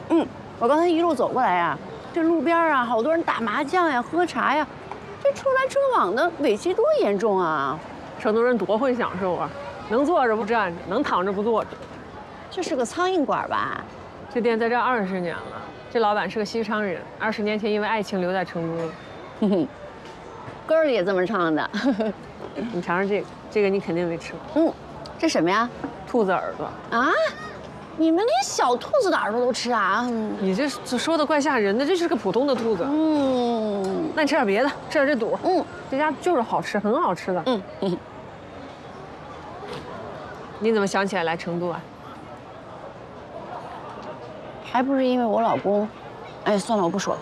我刚才一路走过来呀，这路边啊，好多人打麻将呀、喝茶呀，这车来车往的，尾气多严重啊！ 成都人多会享受啊，能坐着不站着，能躺着不坐着。 这是个苍蝇馆吧？ 这店在这20年了，这老板是个西昌人，20年前因为爱情留在成都了。 哼哼，歌里也这么唱的。 你尝尝这个，这个你肯定没吃过。 这什么呀？ 兔子耳朵啊？你们连小兔子的耳朵都吃啊？ 你这说的怪吓人的，这是个普通的兔子。那你吃点别的，吃点这肚。这家就是好吃，很好吃的。你怎么想起来成都啊？ 还不是因为我老公。哎，算了，我不说了。